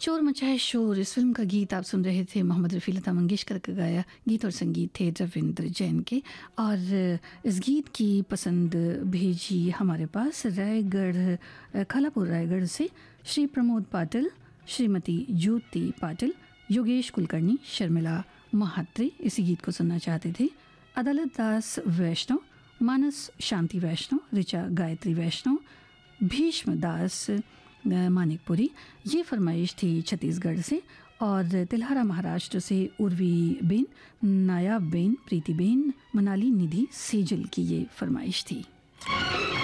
चोर मचाए शोर, इस फिल्म का गीत आप सुन रहे थे मोहम्मद रफ़ी, लता मंगेशकर का गाया गीत और संगीत थे रविंद्र जैन के। और इस गीत की पसंद भेजी हमारे पास रायगढ़, खालापुर रायगढ़ से श्री प्रमोद पाटिल, श्रीमती ज्योति पाटिल, योगेश कुलकर्णी, शर्मिला महात्रे इसी गीत को सुनना चाहते थे। अदालत दास वैष्णव, मानस शांति वैष्णव, ऋचा गायत्री वैष्णव, भीष्म दास मानिकपुरी, ये फरमाइश थी छत्तीसगढ़ से। और तिल्हारा महाराष्ट्र से उर्वी बेन, नायाब बेन, प्रीति बेन, मनाली निधि सेजल की ये फरमाइश थी।